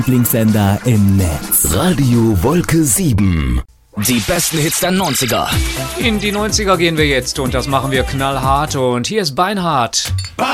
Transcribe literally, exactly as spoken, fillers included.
Lieblingssender im Netz. Radio Wolke sieben. Die besten Hits der neunziger. In die neunziger gehen wir jetzt und das machen wir knallhart und hier ist Beinhard.